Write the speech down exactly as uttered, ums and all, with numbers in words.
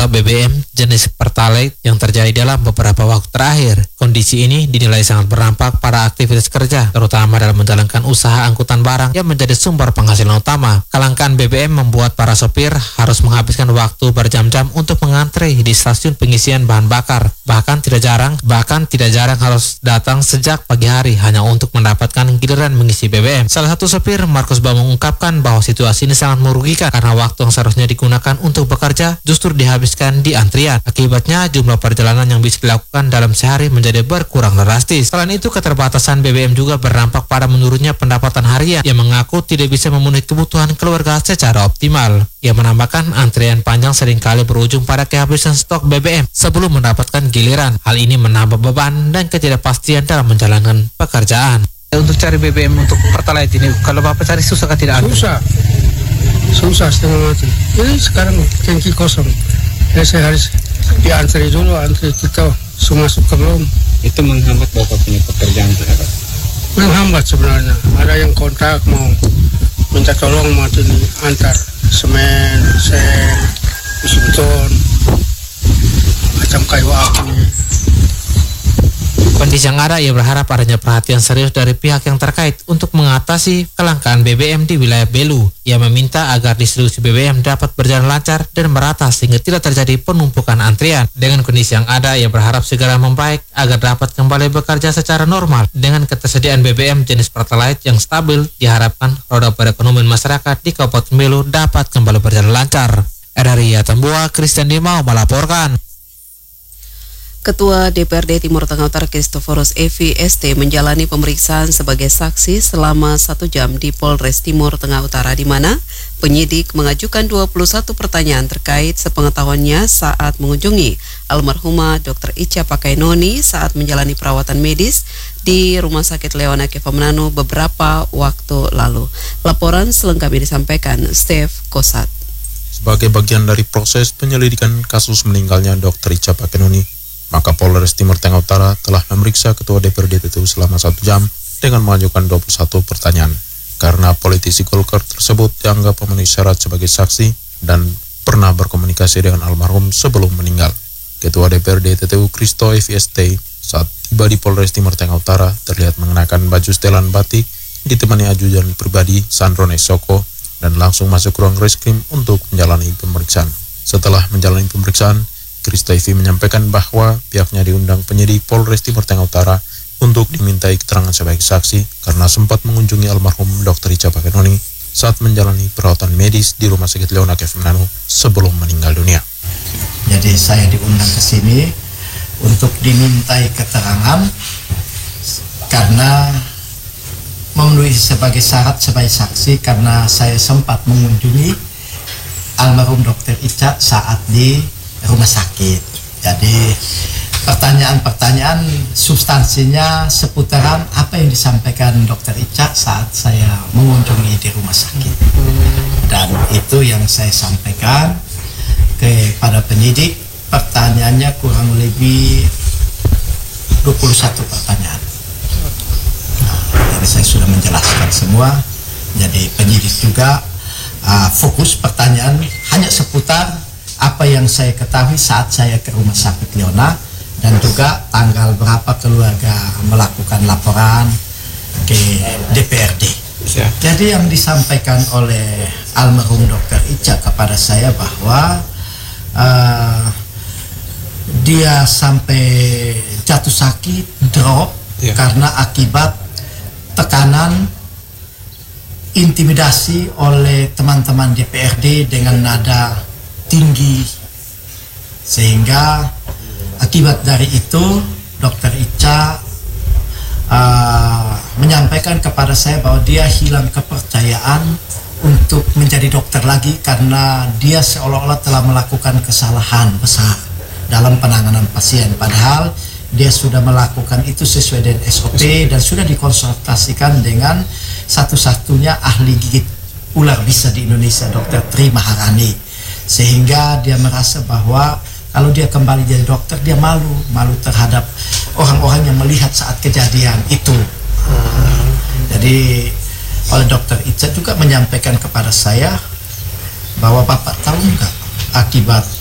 stok B B M jenis Pertalite yang terjadi dalam beberapa waktu terakhir. Kondisi ini dinilai sangat berdampak pada aktivitas kerja, terutama dalam menjalankan usaha angkutan barang yang menjadi sumber penghasilan utama. Kelangkaan B B M membuat para sopir harus menghabiskan waktu berjam-jam untuk mengantri di stasiun pengisian bahan bakar. Bahkan tidak jarang, bahkan tidak jarang harus datang sejak pagi hari hanya untuk mendapatkan giliran mengisi B B M. Salah satu sopir, Markus Bam, mengungkapkan bahwa situasi ini sangat merugikan karena waktu yang seharusnya digunakan untuk bekerja justru dihabiskan di antrian. Akibatnya jumlah perjalanan yang bisa dilakukan dalam sehari menjadi berkurang drastis. Selain itu, keterbatasan B B M juga berdampak pada menurunnya pendapatan harian yang mengaku tidak bisa memenuhi kebutuhan keluarga secara optimal. Ia menambahkan antrian panjang seringkali berujung pada kehabisan stok B B M sebelum mendapatkan giliran. Hal ini menambah beban dan ketidakpastian dalam menjalankan pekerjaan. Untuk cari B B M untuk Pertalite ini, kalau Bapak cari susah kan tidak? Susah, susah setengah mati. Ini sekarang tangki kosong. Ya, saya harus diantri dulu, antri kita semua masuk ke belum. Itu menghambat Bapak punya pekerjaan tidak? Menghambat sebenarnya. Ada yang kontak mau minta tolong mau ini antar semen, sen, isi beton, macam kayu api. Kondisi yang ada, ia berharap adanya perhatian serius dari pihak yang terkait untuk mengatasi kelangkaan B B M di wilayah Belu. Ia meminta agar distribusi B B M dapat berjalan lancar dan merata sehingga tidak terjadi penumpukan antrian. Dengan kondisi yang ada, ia berharap segera membaik agar dapat kembali bekerja secara normal. Dengan ketersediaan B B M jenis Pertalite yang stabil, diharapkan roda perekonomian masyarakat di Kabupaten Belu dapat kembali berjalan lancar. R R I Atambua, Christian Dimau melaporkan. Ketua D P R D Timur Tengah Utara Kristoforus Evi S T menjalani pemeriksaan sebagai saksi selama satu jam di Polres Timur Tengah Utara, di mana penyidik mengajukan dua puluh satu pertanyaan terkait sepengetahuannya saat mengunjungi almarhumah Dokter Ica Pakainoni saat menjalani perawatan medis di Rumah Sakit Leona Keva Manado beberapa waktu lalu. Laporan selengkapnya disampaikan Steve Kosat. Sebagai bagian dari proses penyelidikan kasus meninggalnya Dokter Ica Pakainoni, maka Polres Timur Tengah Utara telah memeriksa Ketua D P R D T T U selama satu jam dengan mengajukan dua puluh satu pertanyaan. Karena politisi Golkar tersebut dianggap memenuhi syarat sebagai saksi dan pernah berkomunikasi dengan almarhum sebelum meninggal. Ketua D P R D T T U Kristo Evi S T saat tiba di Polres Timur Tengah Utara terlihat mengenakan baju setelan batik ditemani ajudan pribadi Sandrone Soko dan langsung masuk ruang reskrim untuk menjalani pemeriksaan. Setelah menjalani pemeriksaan, Kristo Evi menyampaikan bahwa pihaknya diundang penyidik Polres Timur Tengah Utara untuk dimintai keterangan sebagai saksi karena sempat mengunjungi almarhum Dokter Ica Pakainoni saat menjalani perawatan medis di Rumah Sakit Leona Keva Manado sebelum meninggal dunia. Jadi saya diundang ke sini untuk dimintai keterangan karena memenuhi sebagai syarat sebagai saksi karena saya sempat mengunjungi almarhum Dokter Ica saat di rumah sakit. Jadi pertanyaan-pertanyaan substansinya seputaran apa yang disampaikan Dokter Ica saat saya mengunjungi di rumah sakit. Dan itu yang saya sampaikan kepada penyidik. Pertanyaannya kurang lebih dua puluh satu pertanyaan. Nah, jadi saya sudah menjelaskan semua. Jadi penyidik juga uh, fokus pertanyaan hanya seputar apa yang saya ketahui saat saya ke Rumah Sakit Leona dan juga tanggal berapa keluarga melakukan laporan ke D P R D. Ya. Jadi yang disampaikan oleh almarhum Dokter Ica kepada saya bahwa uh, dia sampai jatuh sakit, drop ya, karena akibat tekanan, intimidasi oleh teman-teman D P R D dengan nada tinggi, sehingga akibat dari itu Dokter Ica uh, menyampaikan kepada saya bahwa dia hilang kepercayaan untuk menjadi dokter lagi karena dia seolah-olah telah melakukan kesalahan besar dalam penanganan pasien, padahal dia sudah melakukan itu sesuai dengan S O P dan sudah dikonsultasikan dengan satu-satunya ahli gigit ular bisa di Indonesia, Dokter Tri Maharani. Sehingga dia merasa bahwa kalau dia kembali jadi dokter, dia malu, malu terhadap orang-orang yang melihat saat kejadian itu. Hmm. Jadi oleh Dokter Ica juga menyampaikan kepada saya bahwa Bapak tahu nggak akibat